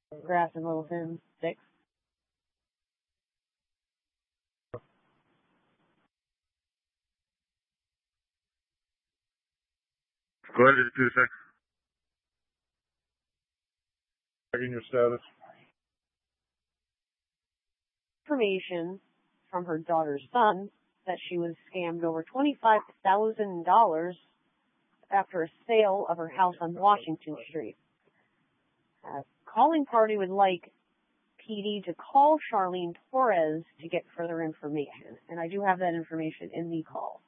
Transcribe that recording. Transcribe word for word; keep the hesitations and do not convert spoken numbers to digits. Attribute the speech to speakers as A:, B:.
A: Grass and little thin sticks.
B: Go ahead, just two seconds. Checking your status.
A: Information from her daughter's son that she was scammed over twenty-five thousand dollars after a sale of her house on Washington Street. A calling party would like P D to call Charlene Torres to get further information, and I do have that information in the call.